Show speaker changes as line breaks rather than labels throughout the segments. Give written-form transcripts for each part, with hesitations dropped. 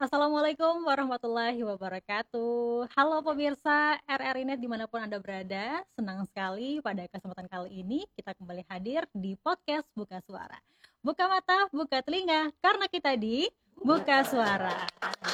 Assalamualaikum warahmatullahi wabarakatuh. Halo pemirsa RRI Net dimanapun Anda berada, senang sekali pada kesempatan kali ini kita kembali hadir di podcast Buka Suara. Buka mata, buka telinga, karena kita di Buka Suara.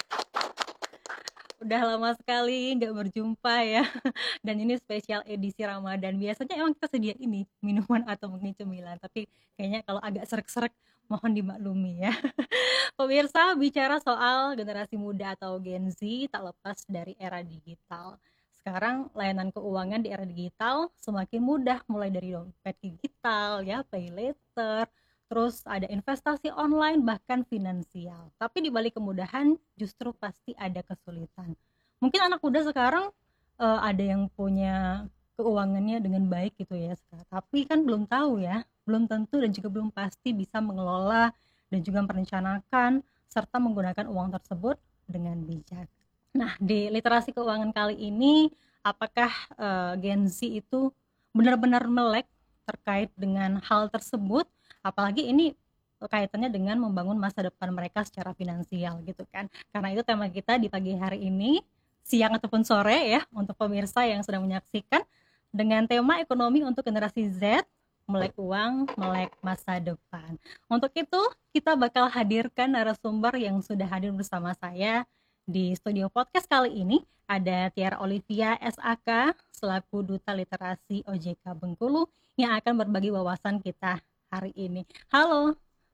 Udah lama sekali nggak berjumpa ya, dan ini spesial edisi Ramadan. Biasanya emang kita sedia ini minuman atau mungkin cemilan, tapi kayaknya kalau agak serak-serak mohon dimaklumi ya. Pemirsa, bicara soal generasi muda atau Gen Z tak lepas dari era digital. Sekarang layanan keuangan di era digital semakin mudah, mulai dari dompet digital ya, pay later, terus ada investasi online bahkan finansial. Tapi di balik kemudahan justru pasti ada kesulitan. Mungkin anak muda sekarang ada yang punya keuangannya dengan baik gitu ya sekarang. Tapi kan belum tahu ya, belum tentu dan juga belum pasti bisa mengelola dan juga merencanakan serta menggunakan uang tersebut dengan bijak. Nah, di literasi keuangan kali ini, apakah Gen Z itu benar-benar melek terkait dengan hal tersebut? Apalagi ini kaitannya dengan membangun masa depan mereka secara finansial gitu kan. Karena itu tema kita di pagi hari ini, siang ataupun sore ya, untuk pemirsa yang sedang menyaksikan dengan tema ekonomi untuk generasi Z, melek uang, melek masa depan. Untuk itu, kita bakal hadirkan narasumber yang sudah hadir bersama saya di studio podcast kali ini. Ada Tiara Olivia SAK selaku Duta Literasi OJK Bengkulu yang akan berbagi wawasan kita hari ini. Halo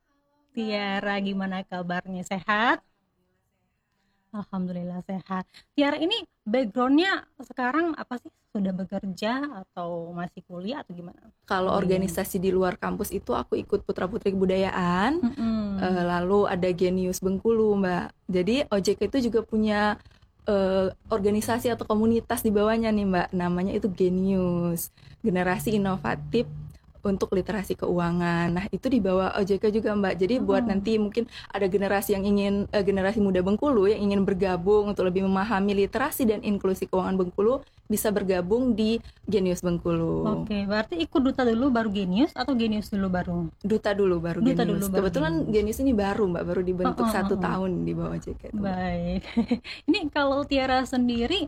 Tiara, gimana kabarnya? Sehat? Alhamdulillah sehat. Tiara ini backgroundnya sekarang apa sih? Sudah bekerja atau masih kuliah atau gimana?
Kalau
Boleh.
organisasi di luar kampus itu aku ikut Putra Putri Kebudayaan,
Mm-mm.
lalu ada Genius Bengkulu, Mbak. Jadi OJK itu juga punya organisasi atau komunitas di bawahnya nih, Mbak. Namanya itu Genius, Generasi Inovatif untuk Literasi Keuangan. Nah, itu di bawah OJK juga, Mbak. Jadi buat
Mm-mm.
nanti mungkin ada generasi yang ingin generasi muda Bengkulu yang ingin bergabung untuk lebih memahami literasi dan inklusi keuangan Bengkulu bisa bergabung di Genius Bengkulu.
Oke, berarti ikut duta dulu baru Genius atau Genius dulu baru?
Duta dulu baru
Duta dulu
Genius.
baru
Kebetulan
Genius.
Genius ini baru, Mbak, baru dibentuk
Heeh,
satu
heeh.
tahun di bawah OJK itu, Mbak.
Baik. Ini kalau Tiara sendiri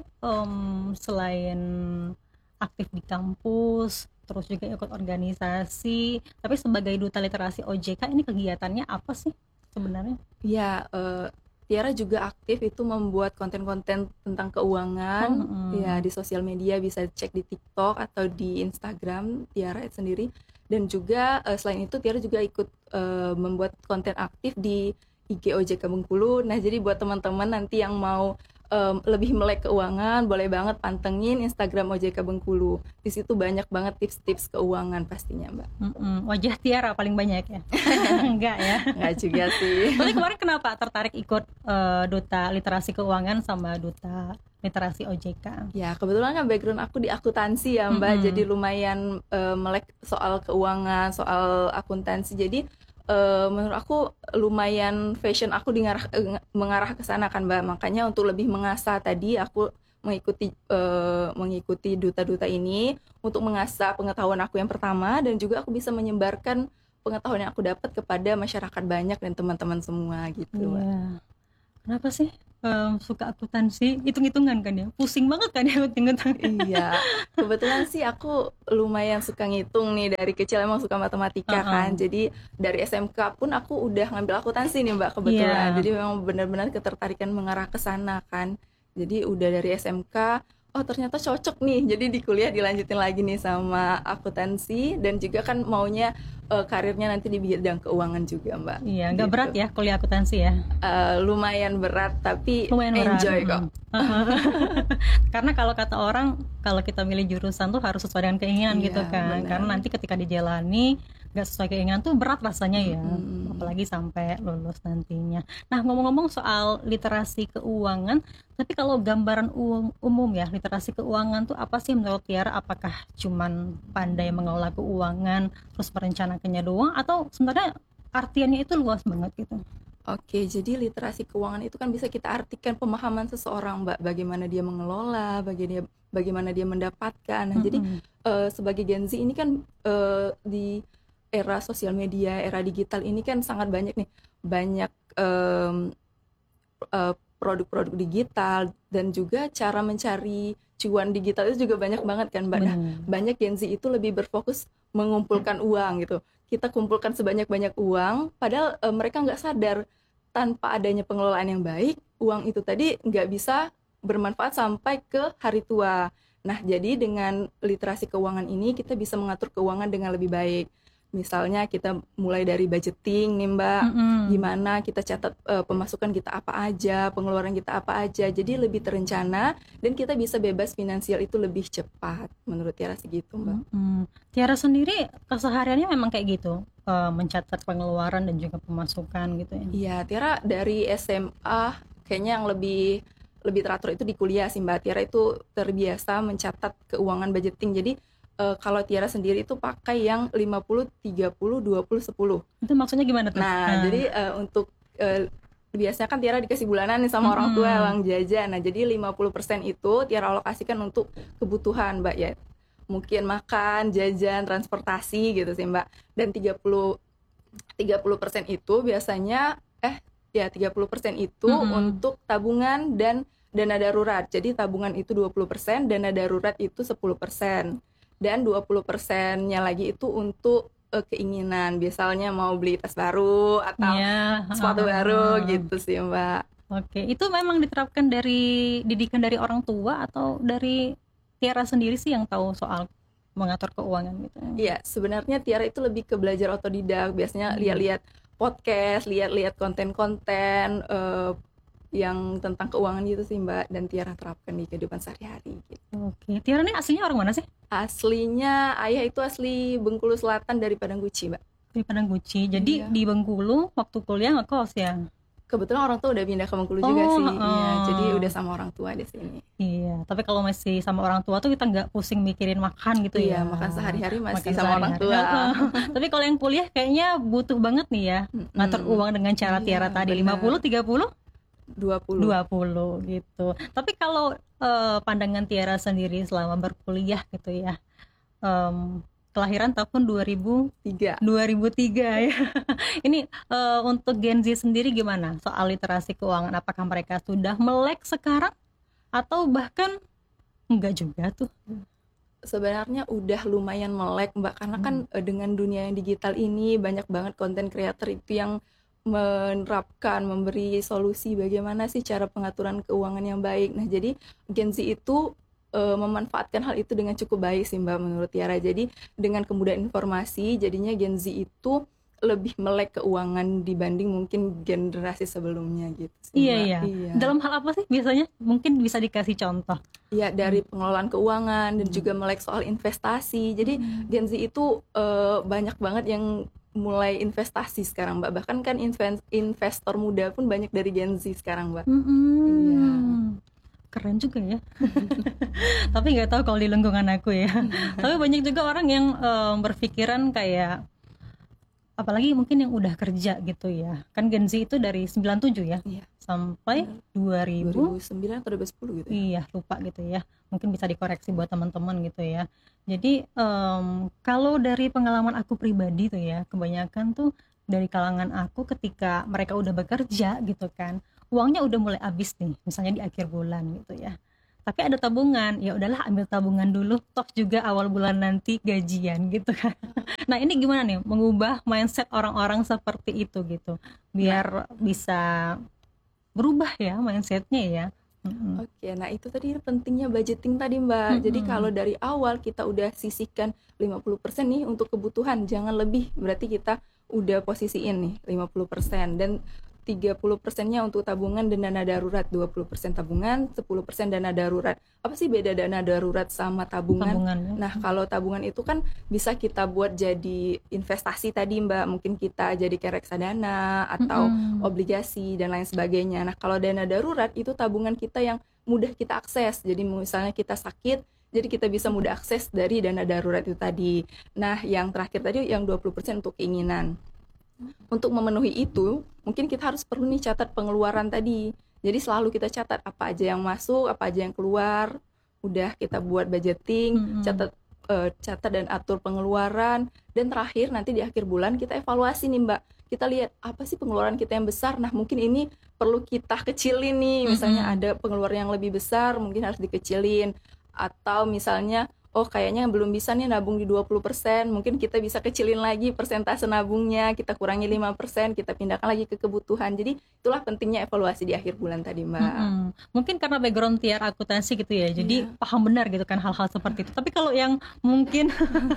selain aktif di kampus, terus juga ikut organisasi, tapi sebagai duta literasi OJK ini kegiatannya apa sih sebenarnya?
Ya, Tiara juga aktif itu membuat konten-konten tentang
Oh,
keuangan, ya
heeh.
di sosial media bisa cek di TikTok atau di Instagram Tiara sendiri. Dan juga selain itu Tiara juga ikut membuat konten aktif di IG OJK Bengkulu. Nah, jadi buat teman-teman nanti yang mau lebih melek keuangan, boleh banget pantengin Instagram OJK Bengkulu. Di situ banyak banget tips-tips keuangan pastinya, Mbak.
Wajah Tiara paling banyak ya? Enggak ya?
Nggak juga sih.
Tapi kemarin kenapa tertarik ikut duta literasi keuangan sama duta literasi OJK?
Ya, kebetulan kan background aku di akuntansi ya, Mbak. Jadi
Mm-mm.
lumayan melek soal keuangan, soal akuntansi. Jadi menurut aku lumayan fashion aku mengarah ke sana kan, Mbak. Makanya untuk lebih mengasah tadi aku mengikuti duta-duta ini untuk mengasah pengetahuan aku yang pertama dan juga aku bisa menyebarkan pengetahuan yang aku dapat kepada masyarakat banyak dan teman-teman semua gitu, Mbak.
Iya. Kenapa sih suka akuntansi? Hitung-hitungan kan ya? Pusing banget kan ya hitung-hitungan.
Iya, kebetulan sih aku lumayan suka ngitung nih dari kecil emang suka matematika kan.
Heeh.
Jadi dari SMK pun aku udah ngambil akuntansi nih, Mbak, kebetulan.
Iya.
Jadi memang benar-benar ketertarikan mengarah ke sana kan. Jadi udah dari SMK, oh ternyata cocok nih. Jadi di kuliah dilanjutin lagi nih sama akuntansi dan juga kan maunya karirnya nanti di bidang keuangan juga, Mbak.
Iya, nggak berat
Gitu.
ya kuliah akuntansi ya?
Lumayan berat tapi
Lumayan berat.
enjoy kok.
Karena kalau kata orang, kalau kita milih jurusan tuh harus sesuai dengan keinginan gitu
Iya,
kan.
benar.
Karena nanti ketika dijalani nggak sesuai keinginan tuh berat rasanya ya.
Mm-mm.
Apalagi sampai lulus nantinya. Nah, ngomong-ngomong soal literasi keuangan, tapi kalau gambaran umum ya, literasi keuangan tuh apa sih menurut Tiara? Apakah cuman pandai mengelola keuangan, terus merencanakannya doang, atau sebenarnya artiannya itu luas banget gitu?
Oke, jadi literasi keuangan itu kan bisa kita artikan pemahaman seseorang, Mbak, bagaimana dia mengelola, bagaimana dia mendapatkan. Nah, jadi
Mm-mm.
sebagai Gen Z ini kan di era sosial media, era digital ini kan sangat banyak nih, banyak produk-produk digital, dan juga cara mencari cuan digital itu juga banyak banget kan Mbak. Nah, banyak Gen Z itu lebih berfokus mengumpulkan uang gitu. Kita kumpulkan sebanyak-banyak uang, padahal mereka nggak sadar tanpa adanya pengelolaan yang baik, uang itu tadi nggak bisa bermanfaat sampai ke hari tua. Nah, jadi dengan literasi keuangan ini kita bisa mengatur keuangan dengan lebih baik. Misalnya kita mulai dari budgeting nih Mbak, gimana kita catat pemasukan kita apa aja, pengeluaran kita apa aja, jadi lebih terencana dan kita bisa bebas finansial itu lebih cepat, menurut Tiara segitu Mbak.
Tiara sendiri kesehariannya memang kayak gitu, mencatat pengeluaran dan juga pemasukan gitu ya?
Iya, Tiara dari SMA kayaknya yang lebih teratur itu di kuliah sih Mbak. Tiara itu terbiasa mencatat keuangan budgeting, jadi kalau Tiara sendiri itu pakai yang 50, 30, 20, 10.
Itu maksudnya gimana tuh?
Nah, jadi untuk biasanya kan Tiara dikasih bulanan nih sama orang tua uang jajan. Nah, jadi 50% itu Tiara alokasikan untuk kebutuhan, Mbak ya. Mungkin makan, jajan, transportasi gitu sih, Mbak. Dan 30% itu biasanya 30% itu untuk tabungan dan dana darurat. Jadi tabungan itu 20%, dana darurat itu 10%. Dan 20%-nya lagi itu untuk keinginan, misalnya mau beli tas baru atau sepatu baru gitu sih Mbak.
Oke, itu memang diterapkan dari didikan dari orang tua atau dari Tiara sendiri sih yang tahu soal mengatur keuangan gitu?
Iya, sebenarnya Tiara itu lebih ke belajar otodidak, biasanya lihat-lihat podcast, lihat-lihat konten-konten yang tentang keuangan gitu sih Mbak, dan Tiara terapkan di kehidupan sehari-hari gitu.
Oke, Tiara ini aslinya orang mana sih?
Aslinya ayah itu asli Bengkulu Selatan dari Padang Guci Mbak.
Dari Padang Guci, jadi di Bengkulu waktu kuliah ngekos ya?
Kebetulan orang tua udah pindah ke Bengkulu juga sih, iya, jadi udah sama orang tua di sini.
Iya, tapi kalau masih sama orang tua tuh kita nggak pusing mikirin makan gitu ya?
Iya, makan sehari-hari masih sama orang tua.
Tapi kalau yang kuliah kayaknya butuh banget nih ya, ngatur uang dengan cara Tiara tadi, 50, 30? 20 gitu. Tapi kalau pandangan Tiara sendiri selama berkuliah gitu ya, kelahiran tahun 2003 ya. Ini untuk Gen Z sendiri gimana soal literasi keuangan? Apakah mereka sudah melek sekarang atau bahkan enggak juga tuh?
Sebenarnya udah lumayan melek Mbak, karena kan dengan dunia yang digital ini banyak banget konten creator itu yang menerapkan, memberi solusi bagaimana sih cara pengaturan keuangan yang baik. Nah, jadi Gen Z itu memanfaatkan hal itu dengan cukup baik sih Mbak menurut Tiara. Jadi dengan kemudahan informasi, jadinya Gen Z itu lebih melek keuangan dibanding mungkin generasi sebelumnya gitu sih Mbak.
Iya. Dalam hal apa sih biasanya? Mungkin bisa dikasih contoh.
Iya, dari pengelolaan keuangan dan juga melek soal investasi. Jadi Gen Z itu banyak banget yang mulai investasi sekarang Mbak. Bahkan kan investor muda pun banyak dari Gen Z sekarang Mbak. Iya.
Keren juga ya. Tapi nggak tahu kalau di lingkungan aku ya. Tapi banyak juga orang yang berpikiran kayak, apalagi mungkin yang udah kerja gitu ya. Kan Gen Z itu dari 97 ya, sampai 2009
atau 2010 gitu ya.
Iya, lupa gitu ya. Mungkin bisa dikoreksi buat teman-teman gitu ya. Jadi kalau dari pengalaman aku pribadi tuh ya, kebanyakan tuh dari kalangan aku ketika mereka udah bekerja gitu kan, uangnya udah mulai habis nih, misalnya di akhir bulan gitu ya. Tapi ada tabungan, ya udahlah ambil tabungan dulu, toh juga awal bulan nanti gajian gitu kan. Nah, ini gimana nih mengubah mindset orang-orang seperti itu gitu, biar bisa berubah ya mindsetnya ya.
Oke, nah itu tadi pentingnya budgeting tadi Mbak. Jadi kalau dari awal kita udah sisihkan 50% nih untuk kebutuhan, jangan lebih, berarti kita udah posisiin nih 50%, dan 30%-nya untuk tabungan dan dana darurat, 20% tabungan, 10% dana darurat. Apa sih beda dana darurat sama tabungan? Nah, kalau tabungan itu kan bisa kita buat jadi investasi tadi Mbak, mungkin kita jadi kayak reksadana atau obligasi dan lain sebagainya. Nah, kalau dana darurat itu tabungan kita yang mudah kita akses. Jadi misalnya kita sakit, jadi kita bisa mudah akses dari dana darurat itu tadi. Nah, yang terakhir tadi yang 20% untuk keinginan. Untuk memenuhi itu, mungkin kita harus perlu nih catat pengeluaran tadi. Jadi selalu kita catat apa aja yang masuk, apa aja yang keluar. Udah kita buat budgeting, catat dan atur pengeluaran. Dan terakhir nanti di akhir bulan kita evaluasi nih Mbak. Kita lihat apa sih pengeluaran kita yang besar. Nah, mungkin ini perlu kita kecilin nih, misalnya
Mm-mm.
ada pengeluaran yang lebih besar mungkin harus dikecilin, atau misalnya oh kayaknya belum bisa nih nabung di 20%, mungkin kita bisa kecilin lagi persentase nabungnya, kita kurangi 5%, kita pindahkan lagi ke kebutuhan. Jadi itulah pentingnya evaluasi di akhir bulan tadi, Mbak.
Mm-mm. Mungkin karena background Tiara akuntansi gitu ya, jadi
Iya.
paham benar gitu kan hal-hal seperti itu. Tapi kalau yang mungkin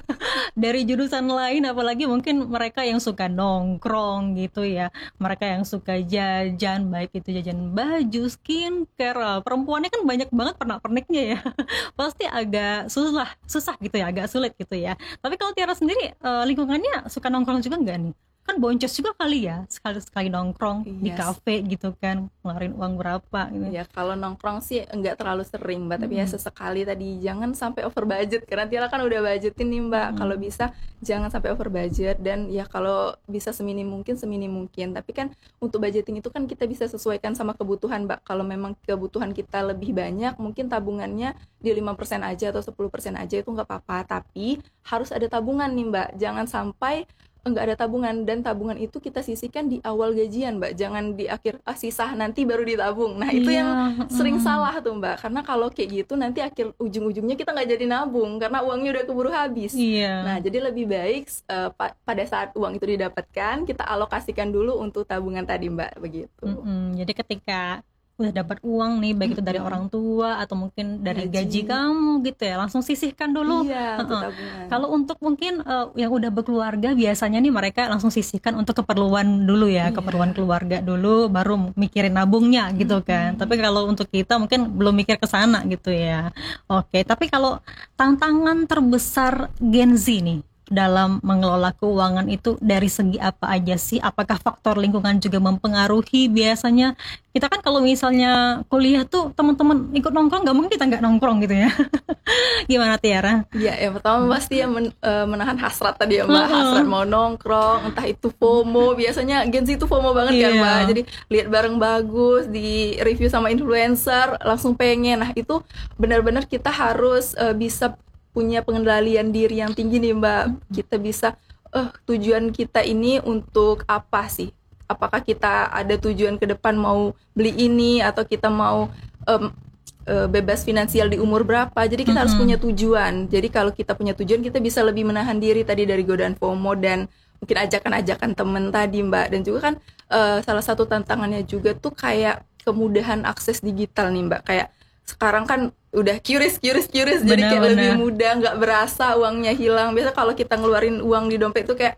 dari jurusan lain, apalagi mungkin mereka yang suka nongkrong gitu ya, mereka yang suka jajan, baik itu jajan baju, skincare, perempuannya kan banyak banget pernak-perniknya ya. Pasti agak susah susah gitu ya, agak sulit gitu ya. Tapi kalau Tiara sendiri, lingkungannya suka nongkrong juga nggak nih? Kan boncos juga kali ya, sekali-sekali nongkrong di
Iya.
kafe gitu kan, ngeluarin uang berapa gitu.
Ya, kalau nongkrong sih enggak terlalu sering, Mbak, tapi ya
Mm-mm.
sesekali tadi. Jangan sampai over budget, karena Tiara kan udah budgetin nih, Mbak. Kalau
Mm-mm.
bisa jangan sampai over budget, dan ya kalau bisa seminim mungkin, seminim mungkin. Tapi kan untuk budgeting itu kan kita bisa sesuaikan sama kebutuhan, Mbak. Kalau memang kebutuhan kita lebih banyak, mungkin tabungannya di 5% aja atau 10% aja itu nggak apa-apa. Tapi harus ada tabungan nih, Mbak. Jangan sampai enggak ada tabungan, dan tabungan itu kita sisihkan di awal gajian, Mbak. Jangan di akhir, sisa nanti baru ditabung. Nah, itu
Iya.
yang sering
Mm.
salah tuh, Mbak. Karena kalau kayak gitu nanti akhir ujung-ujungnya kita nggak jadi nabung karena uangnya udah keburu habis.
Iya.
Nah, jadi lebih baik pada saat uang itu didapatkan, kita alokasikan dulu untuk tabungan tadi, Mbak, begitu.
Mm-mm. Jadi ketika udah dapat uang nih, baik itu dari
Mm-mm.
orang tua atau mungkin dari gaji
Gaji.
kamu gitu ya, langsung sisihkan dulu.
Iya, untuk
Heeh.
tabungan.
Kalau untuk mungkin yang udah berkeluarga, biasanya nih mereka langsung sisihkan untuk keperluan dulu ya, keperluan
Iya.
keluarga dulu, baru mikirin nabungnya gitu kan. Tapi
Mm-mm.
kalau untuk kita mungkin belum mikir ke sana gitu ya. Oke, tapi kalau tantangan terbesar Gen Z nih dalam mengelola keuangan itu dari segi apa aja sih? Apakah faktor lingkungan juga mempengaruhi biasanya? Kita kan kalau misalnya kuliah tuh teman-teman ikut nongkrong, nggak mungkin kita nggak nongkrong gitu ya. Gimana Tiara?
Iya, yang pertama pasti ya menahan hasrat tadi ya, Mbak.
Heeh.
Hasrat mau nongkrong, entah itu FOMO. Biasanya Gen Z itu FOMO banget kan,
Iya.
Mbak. Jadi lihat barang bagus, di review sama influencer, langsung pengen. Nah, itu benar-benar kita harus bisa punya pengendalian diri yang tinggi nih, Mbak. Kita bisa, tujuan kita ini untuk apa sih? Apakah kita ada tujuan ke depan mau beli ini, atau kita mau em, bebas finansial di umur berapa. Jadi kita harus punya tujuan. Jadi kalau kita punya tujuan, kita bisa lebih menahan diri tadi dari godaan FOMO dan mungkin ajakan-ajakan temen tadi, Mbak. Dan juga kan salah satu tantangannya juga tuh kayak kemudahan akses digital nih, Mbak. Kayak sekarang kan udah curious, jadi kayak lebih
Benar-benar.
mudah, nggak berasa uangnya hilang. Biasa kalau kita ngeluarin uang di dompet itu kayak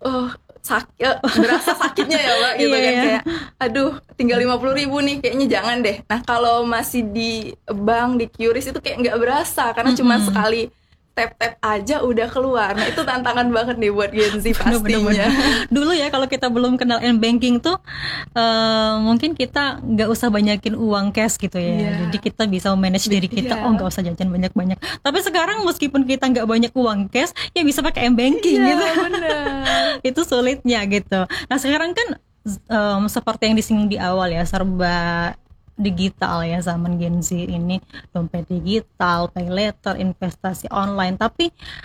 berasa sakitnya ya, Mbak, gitu
Iya
kan.
ya.
Kayak aduh, tinggal 50.000 nih, kayaknya jangan deh. Nah, kalau masih di bank, di QRIS itu kayak nggak berasa, karena cuma sekali tap-tap aja udah keluar. Nah, itu tantangan banget nih buat Gen Z pastinya.
Dulu ya kalau kita belum kenal m-banking tuh mungkin kita nggak usah banyakin uang cash gitu ya.
Iya.
Jadi kita bisa manage diri kita.
Iya.
Oh, nggak usah jajan banyak-banyak. Tapi sekarang meskipun kita nggak banyak uang cash, ya bisa pakai m-banking
Iya,
gitu.
bener.
Itu sulitnya gitu. Nah sekarang kan seperti yang disinggung di awal ya, serba digital ya zaman Gen Z ini, dompet digital, pay later, investasi online. Tapi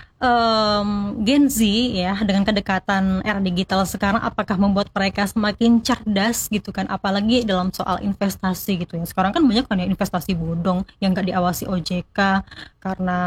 Gen Z ya dengan kedekatan era digital sekarang, apakah membuat mereka semakin cerdas gitu kan, apalagi dalam soal investasi gitu ya. Sekarang kan banyak kan ya investasi bodong yang nggak diawasi OJK, karena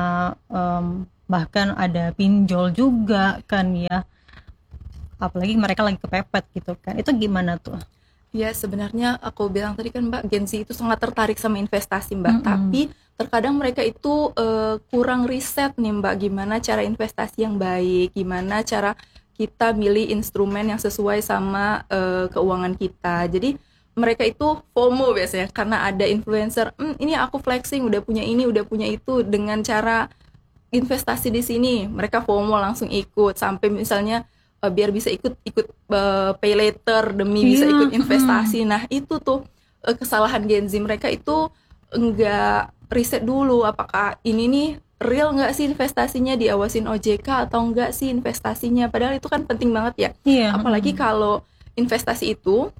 bahkan ada pinjol juga kan ya, apalagi mereka lagi kepepet gitu kan. Itu gimana tuh?
Ya, sebenarnya aku bilang tadi kan, Mbak, Gen Z itu sangat tertarik sama investasi, Mbak.
Mm-mm.
Tapi terkadang mereka itu kurang riset nih, Mbak, gimana cara investasi yang baik, gimana cara kita milih instrumen yang sesuai sama keuangan kita. Jadi mereka itu FOMO biasanya karena ada influencer, ini aku flexing udah punya ini, udah punya itu, dengan cara investasi di sini. Mereka FOMO langsung ikut, sampai misalnya biar bisa ikut pay later demi bisa
Iya,
ikut investasi. Nah, itu tuh kesalahan Gen Z. Mereka itu enggak riset dulu apakah ini nih real nggak sih investasinya, diawasin OJK atau enggak sih investasinya. Padahal itu kan penting banget ya.
Iya.
Apalagi kalau investasi itu,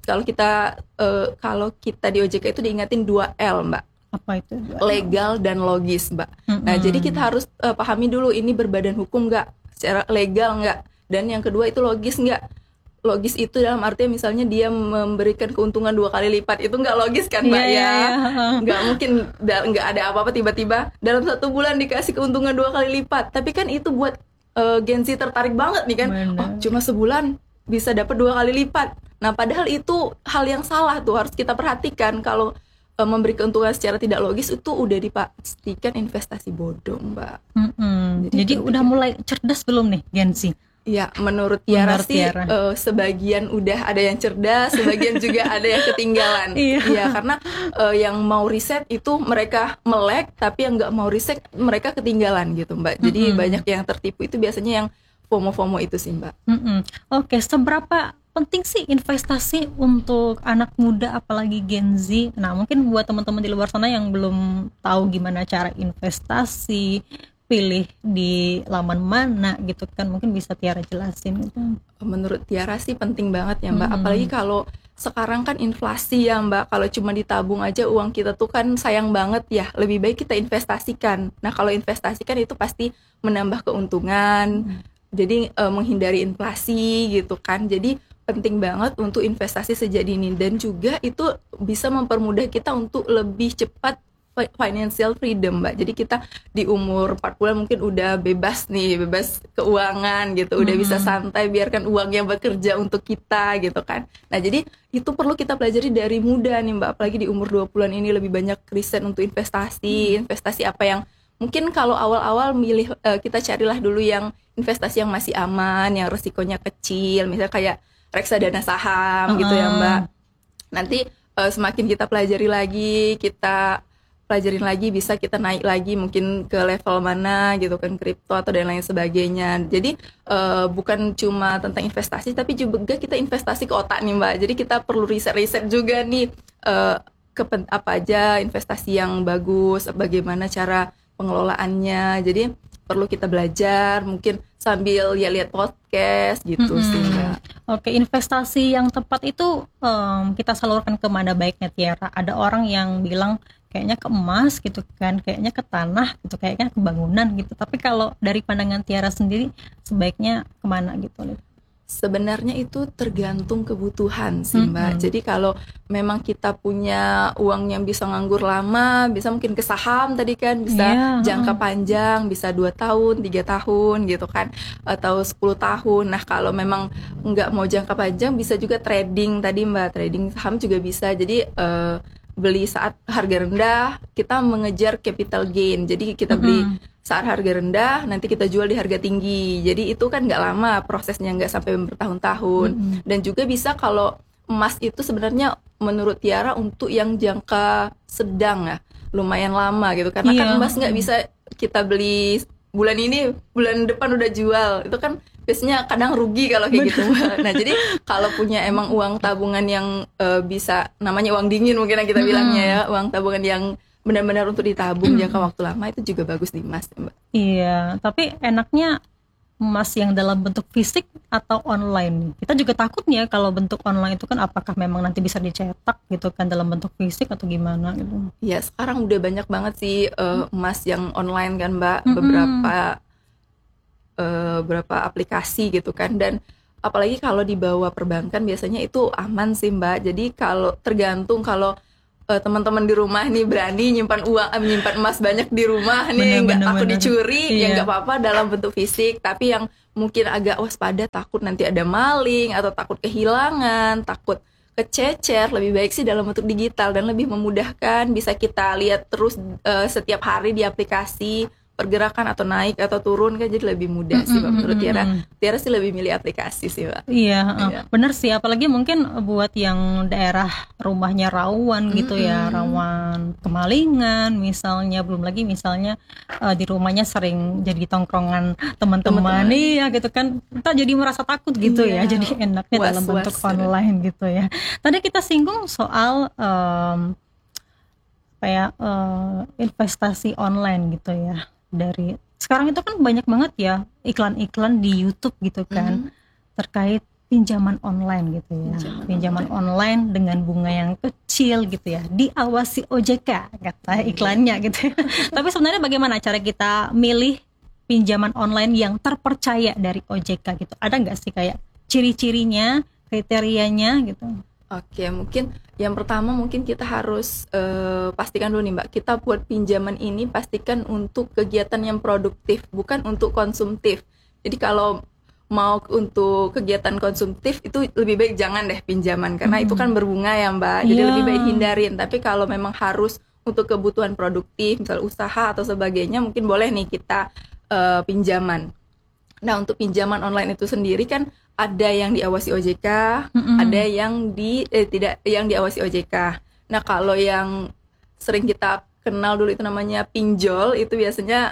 kalau kita di OJK itu diingatin 2L, Mbak.
Apa itu?
Legal dan logis, Mbak. Nah, jadi kita harus pahami dulu ini berbadan hukum nggak, secara legal nggak, dan yang kedua itu logis nggak. logis itu dalam artian misalnya dia memberikan keuntungan 2 kali lipat, itu nggak logis kan Mbak
Iya,
ya.
iya,
Nggak mungkin, nggak ada apa-apa tiba-tiba dalam 1 bulan dikasih keuntungan 2 kali lipat. Tapi kan itu buat Gen Z tertarik banget nih kan.
benar.
Oh, cuma sebulan bisa dapat 2 kali lipat. Nah padahal itu hal yang salah tuh, harus kita perhatikan. Kalau memberi keuntungan secara tidak logis itu udah dipastikan investasi bodong Mbak.
Jadi udah mulai cerdas belum nih Gen Z?
Ya, menurut Tiara
Menurut
sih
Tiara.
Sebagian udah ada yang cerdas, sebagian juga ada yang ketinggalan.
Iya.
Iya, karena yang mau riset itu mereka melek, tapi yang nggak mau riset mereka ketinggalan gitu, Mbak. Jadi banyak yang tertipu, itu biasanya yang FOMO-FOMO itu sih, Mbak.
Oke, seberapa penting sih investasi untuk anak muda apalagi Gen Z? Nah, mungkin buat teman-teman di luar sana yang belum tahu gimana cara investasi, pilih di laman mana gitu kan, mungkin bisa Tiara jelasin gitu.
Menurut Tiara sih penting banget ya Mbak, apalagi kalau sekarang kan inflasi ya Mbak, kalau cuma ditabung aja uang kita tuh kan sayang banget ya, lebih baik kita investasikan. Nah kalau investasikan itu pasti menambah keuntungan, jadi menghindari inflasi gitu kan, jadi penting banget untuk investasi sejak dini, dan juga itu bisa mempermudah kita untuk lebih cepat financial freedom Mbak. Jadi kita di umur 40 mungkin udah bebas nih, bebas keuangan gitu, udah bisa santai, biarkan uangnya bekerja untuk kita gitu kan. Nah jadi itu perlu kita pelajari dari muda nih Mbak, apalagi di umur 20-an ini lebih banyak riset untuk investasi, investasi apa yang mungkin kalau awal-awal milih, kita carilah dulu yang investasi yang masih aman, yang resikonya kecil, misalnya kayak reksadana saham gitu ya Mbak. Nanti semakin kita pelajari lagi, kita pelajarin lagi, bisa kita naik lagi mungkin ke level mana gitu kan, kripto atau dan lain sebagainya. Jadi bukan cuma tentang investasi, tapi juga kita investasi ke otak nih Mbak. Jadi kita perlu riset-riset juga nih, apa aja investasi yang bagus, bagaimana cara pengelolaannya. Jadi perlu kita belajar, mungkin sambil ya lihat podcast gitu sih Mbak.
Oke, investasi yang tepat itu kita salurkan ke mana baiknya Tiara? Ada orang yang bilang kayaknya ke emas gitu kan, kayaknya ke tanah gitu, kayaknya ke bangunan gitu. Tapi kalau dari pandangan Tiara sendiri sebaiknya kemana gitu?
Sebenarnya itu tergantung kebutuhan sih Mbak. Jadi kalau memang kita punya uang yang bisa nganggur lama, bisa mungkin ke saham tadi kan, bisa jangka panjang, bisa 2 tahun, 3 tahun gitu kan, atau 10 tahun. Nah kalau memang nggak mau jangka panjang, bisa juga trading tadi Mbak, trading saham juga bisa. Jadi beli saat harga rendah, kita mengejar capital gain. Jadi kita beli saat harga rendah, nanti kita jual di harga tinggi. Jadi itu kan nggak lama prosesnya, nggak sampai bertahun-tahun. Dan juga bisa kalau emas itu sebenarnya menurut Tiara untuk yang jangka sedang ya, lumayan lama gitu. Karena kan emas nggak bisa kita beli bulan ini, bulan depan udah jual. Itu kan biasanya kadang rugi kalau kayak gitu. Nah jadi kalau punya emang uang tabungan yang bisa, namanya uang dingin mungkin yang kita bilangnya ya, uang tabungan yang benar-benar untuk ditabung jangka waktu lama, itu juga bagus di emas Mbak.
Iya, tapi enaknya emas yang dalam bentuk fisik atau online? Kita juga takutnya kalau bentuk online itu kan, apakah memang nanti bisa dicetak gitu kan dalam bentuk fisik atau gimana gitu?
Ya sekarang udah banyak banget sih emas yang online kan Mbak, beberapa aplikasi gitu kan, dan apalagi kalau dibawa perbankan biasanya itu aman sih Mbak. Jadi kalau tergantung, kalau teman-teman di rumah nih berani nyimpan uang, nyimpan emas banyak di rumah nih, nggak takut dicuri, ya nggak apa-apa dalam bentuk fisik. Tapi yang mungkin agak waspada, takut nanti ada maling atau takut kehilangan, takut kececer, lebih baik sih dalam bentuk digital dan lebih memudahkan, bisa kita lihat terus setiap hari di aplikasi pergerakan atau naik atau turun kan, jadi lebih mudah sih Mbak. Menurut Tiara sih lebih milih aplikasi sih Mbak.
Iya, bener sih, apalagi mungkin buat yang daerah rumahnya rawan gitu ya, rawan kemalingan misalnya, belum lagi misalnya di rumahnya sering jadi tongkrongan teman-teman nih ya gitu kan, kita jadi merasa takut gitu ya, jadi enaknya dalam bentuk online gitu ya. Tadi kita singgung soal investasi online gitu ya. Dari sekarang itu kan banyak banget ya iklan-iklan di YouTube gitu kan, terkait pinjaman online gitu ya, pinjaman online dengan bunga yang kecil gitu ya, diawasi OJK kata iklannya gitu. Tapi sebenarnya bagaimana cara kita milih pinjaman online yang terpercaya dari OJK gitu? Ada nggak sih kayak ciri-cirinya, kriterianya gitu?
Oke, mungkin yang pertama mungkin kita harus pastikan dulu nih Mbak, kita buat pinjaman ini pastikan untuk kegiatan yang produktif, bukan untuk konsumtif. Jadi kalau mau untuk kegiatan konsumtif itu lebih baik jangan deh pinjaman, karena itu kan berbunga ya Mbak, jadi lebih baik hindarin. Tapi kalau memang harus untuk kebutuhan produktif, misal usaha atau sebagainya, mungkin boleh nih kita pinjaman. Nah, untuk pinjaman online itu sendiri kan ada yang diawasi OJK, ada yang tidak yang diawasi OJK. Nah, kalau yang sering kita kenal dulu itu namanya pinjol, itu biasanya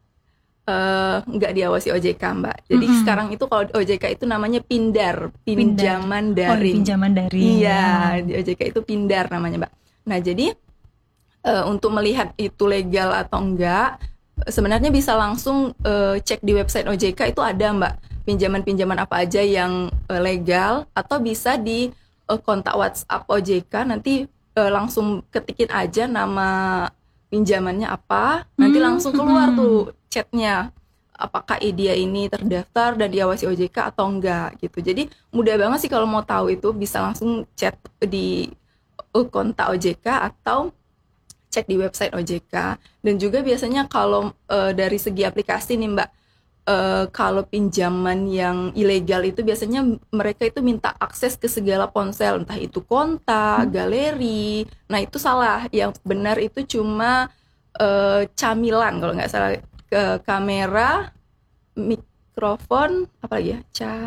nggak diawasi OJK Mbak. Jadi sekarang itu kalau di OJK itu namanya pindar, pinjaman daring.
Pinjaman daring.
Iya, di OJK itu pindar namanya Mbak. Nah, jadi untuk melihat itu legal atau enggak, sebenarnya bisa langsung cek di website OJK, itu ada Mbak pinjaman-pinjaman apa aja yang legal, atau bisa di kontak WhatsApp OJK, nanti langsung ketikin aja nama pinjamannya apa, nanti langsung keluar tuh chatnya apakah dia ini terdaftar dan diawasi OJK atau enggak gitu. Jadi mudah banget sih kalau mau tahu itu, bisa langsung chat di kontak OJK atau cek di website OJK. Dan juga biasanya kalau dari segi aplikasi nih Mbak, kalau pinjaman yang ilegal itu biasanya mereka itu minta akses ke segala ponsel, entah itu kontak, galeri. Nah, itu salah. Yang benar itu cuma camilan kalau nggak salah, kamera, mikrofon, apa lagi ya?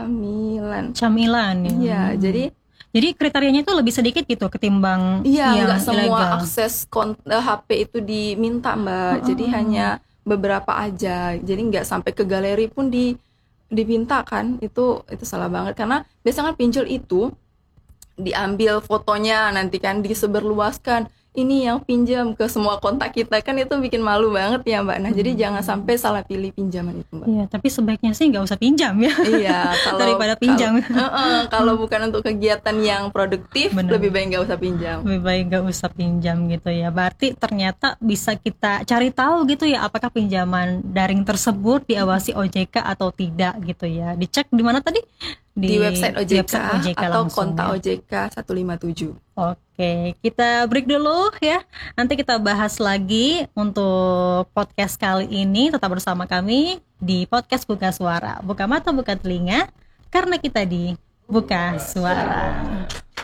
Camilan ya. Iya,
jadi kriterianya itu lebih sedikit gitu ketimbang yang
nggak semua
ilegal.
akses HP itu diminta Mbak. Jadi hanya beberapa aja. Jadi nggak sampai ke galeri pun diminta kan. Itu salah banget, karena biasanya kan pinjol itu diambil fotonya, nanti kan disebarluaskan, ini yang pinjam ke semua kontak kita, kan itu bikin malu banget ya Mbak. Nah, jadi jangan sampai salah pilih pinjaman itu Mbak.
Iya, tapi sebaiknya sih nggak usah pinjam ya.
Iya,
daripada pinjam.
Kalau bukan untuk kegiatan yang produktif, lebih baik nggak usah pinjam.
Lebih baik nggak usah pinjam gitu ya. Berarti ternyata bisa kita cari tahu gitu ya, apakah pinjaman daring tersebut diawasi OJK atau tidak gitu ya. Dicek di mana tadi?
Di website OJK, atau
langsung,
kontak
ya.
OJK 157.
Oke, kita break dulu ya. Nanti kita bahas lagi untuk podcast kali ini. Tetap bersama kami di podcast Buka Suara. Buka mata, buka telinga, karena kita di Buka Suara.